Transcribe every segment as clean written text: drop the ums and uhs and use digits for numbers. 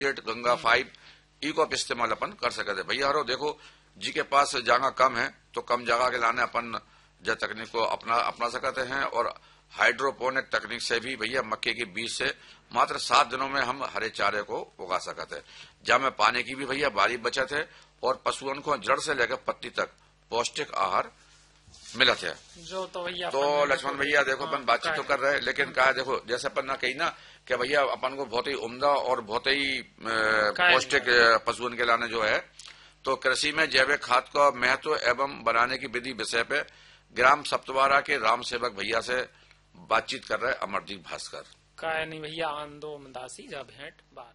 Ganga 5 eco इस्तेमाल अपन कर सकते भैया। हरो देखो जी के पास जगह कम है तो कम जगह के लाने अपन जो तकनीक को अपना सकते हैं। और हाइड्रोपोनिक तकनीक से भी भैया मक्के के बीज से मात्र 7 दिनों में हम हरे चारे को उगा सकते हैं, जहाँ में पानी की भी भैया भारी बचत है और पशुओं को जड़ से लेकर पत्ती तक पौष्टिक आहार मिलत है। जो तो भैया तो लक्ष्मण भैया देखो अपन बातचीत तो कर रहे हैं, लेकिन कहा देखो जैसे अपन ना कही ना कि भैया अपन को बहुत ही उम्दा और बहुत ही पौष्टिक पशुओं के लाने जो है, तो कृषि में जैविक खाद का महत्व एवं बनाने की विधि विषय पे ग्राम सप्तवारा के राम सेवक भैया से बातचीत कर रहे अमरदीप भास्कर। काय नहीं भैया आंदो मदासी जा भेंट बात।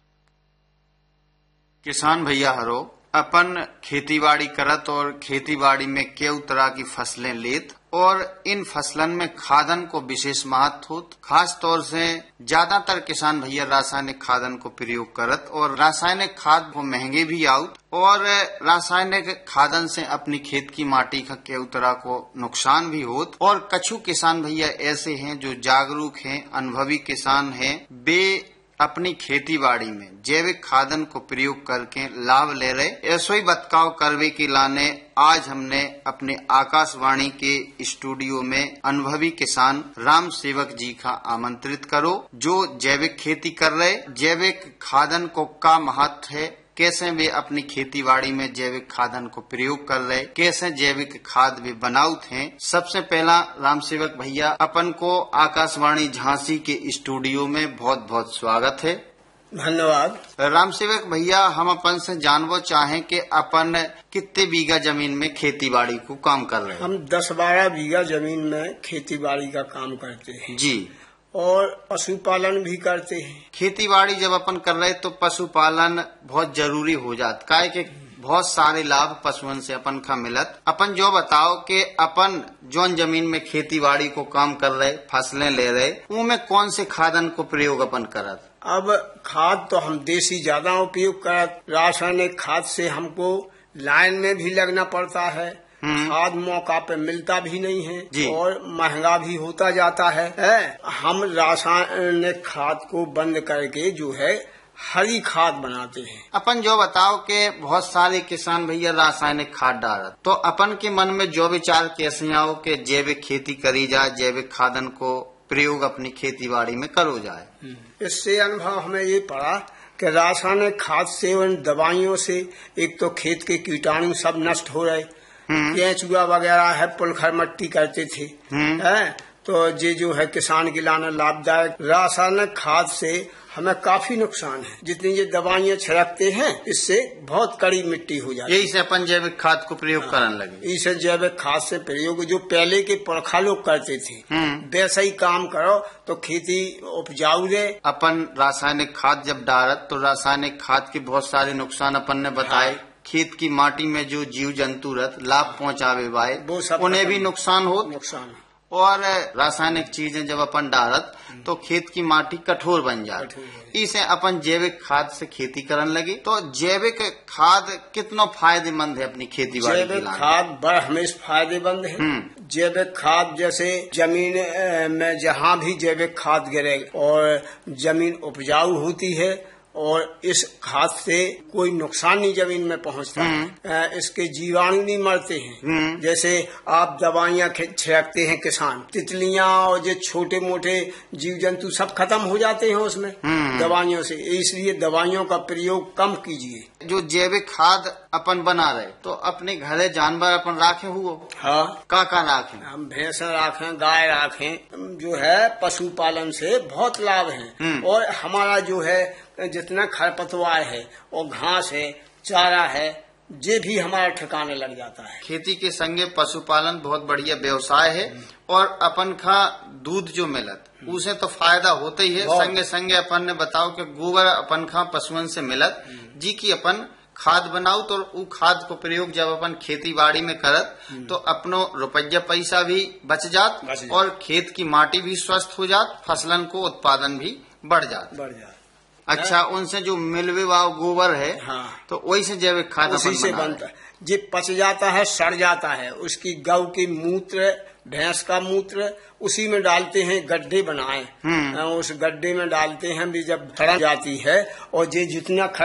किसान भैया हरो अपन खेतीबाड़ी करत और खेतीबाड़ी में केउ तरह की फसलें लेत और इन फसलन में खादन को विशेष महत्व होत। खास तौर से ज्यादातर किसान भैया रासायनिक खादन को प्रयोग करत और रासायनिक खाद को महंगे भी आउत और रासायनिक खादन से अपनी खेत की माटी का केउ तरह को नुकसान भी होत। और कछु किसान भैया ऐसे हैं जो जागरूक हैं, अनुभवी किसान हैं, वे अपनी खेतीबाड़ी में जैविक खादन को प्रयोग करके लाभ ले रहे। ऐसो ही बतकाव करवे के लाने आज हमने अपने आकाशवाणी के स्टूडियो में अनुभवी किसान राम सेवक जी का आमंत्रित करो, जो जैविक खेती कर रहे। जैविक खादन को का महत्व है, कैसे वे अपनी खेतीबाड़ी में जैविक खादन को प्रयोग कर रहे, कैसे जैविक खाद वे बनाउत हैं। सबसे पहला राम सेवक भैया अपन को आकाशवाणी झांसी के स्टूडियो में बहुत बहुत स्वागत है। धन्यवाद। राम सेवक भैया हम अपन से जानना चाहें कि अपन कितने बीघा जमीन में खेतीबाड़ी को काम कर रहे हैं। हम 10-12 बीघा जमीन में खेतीबाड़ी का काम करते हैं जी, और पशुपालन भी करते हैं। खेतीबाड़ी जब अपन कर रहे तो पशुपालन बहुत जरूरी हो जाता, काहे कि बहुत सारे लाभ पशुओं से अपन का मिलत। अपन जो बताओ कि अपन जोन जमीन में खेतीबाड़ी को काम कर रहे, फसलें ले रहे, उनमें कौन से खादन को प्रयोग अपन करत? अब खाद तो हम देसी ज्यादा उपयोग करत। रासायनिक खाद से हमको लाइन में भी लगना पड़ता है, खाद मौका पे मिलता भी नहीं है और महंगा भी होता जाता है। हम रासायनिक खाद को बंद करके जो है हरी खाद बनाते हैं। अपन जो बताओ कि बहुत सारे किसान भैया रासायनिक खाद डालत, तो अपन के मन में जो विचार कैसे आओ कि जैविक खेती करी जाए, जैविक खादन को प्रयोग अपनी खेतीबाड़ी में करो जाए। इससे अनुभव हमें ये पड़ा कि रासायनिक खाद से और दवाइयों से एक तो खेत के कीटाणु सब नष्ट हो रहे, केंचुआ वगैरह है पुलखर मट्टी करते थे, तो ये जो है किसान के लाने लाभदायक। रासायनिक खाद से हमें काफी नुकसान है, जितनी ये दवाइयाँ छिड़कते हैं इससे बहुत कड़ी मिट्टी हो जाती है। यही से अपन जैविक खाद को प्रयोग करने लगे। इसे जैविक खाद से प्रयोग जो पहले के पुरखा लोग करते थे वैसा ही काम करो तो खेती उपजाऊ रहे। अपन रासायनिक खाद जब डालत तो रासायनिक खाद के बहुत सारे नुकसान अपन ने बताए। खेत की माटी में जो जीव जंतु रहत लाभ पहुँचावे वाले उन्हें भी नुकसान हो। और रासायनिक चीजें जब अपन डालत तो खेत की माटी कठोर बन जाती। इसे अपन जैविक खाद से खेती करने लगे। तो जैविक खाद कितना फायदेमंद है अपनी खेती बाड़ी? जैविक खाद बड़ा हमेशा फायदेमंद है। जैविक खाद जैसे जमीन में जहाँ भी जैविक खाद गिरे और जमीन उपजाऊ होती है और इस खाद से कोई नुकसान नहीं जमीन में पहुंचता है। इसके जीवाणु नहीं मरते हैं। जैसे आप दवाइयाँ छिड़कते हैं किसान, तितलियां और जो छोटे मोटे जीव जंतु सब खत्म हो जाते हैं उसमें दवाइयों से, इसलिए दवाइयों का प्रयोग कम कीजिए। जो जैविक खाद अपन बना रहे तो अपने घरे जानवर अपन राखे हुए? हाँ, का राखे? हम भैंस राखें, गाय राखें। जो है पशुपालन से बहुत लाभ है। और हमारा जो है जितना खरपतवार है और घास है, चारा है, ये भी हमारा ठिकाने लग जाता है। खेती के संगे पशुपालन बहुत बढ़िया व्यवसाय है और अपन का दूध जो मिलत उसे तो फायदा होता ही है। संगे संगे अपन ने बताओ कि गोबर अपन का पशुओं से मिलत जी की अपन खाद बनाओ, तो वो खाद को प्रयोग जब अपन खेती बाड़ी में करत तो अपनो रुपया पैसा भी बच जात और खेत की माटी भी स्वस्थ हो जात, फसलन को उत्पादन भी बढ़ जात। अच्छा, उनसे जो मिलवे वाला गोबर है, हाँ, तो वही से जैविक खाद उसी से बनता है। जे पच जाता है, सड़ जाता है, उसकी गौ की मूत्र, भैंस का मूत्र उसी में डालते हैं, गड्ढे बनाए, उस गड्ढे में डालते हैं भी, जब सड़ जाती है और ये जितना